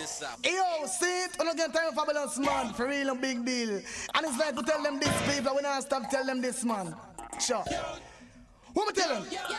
Yo, see it? We don't get time for balance, man. For real and big deal. And it's like we tell them this, people. We don't stop tell them this, man. Sure. What we tell them?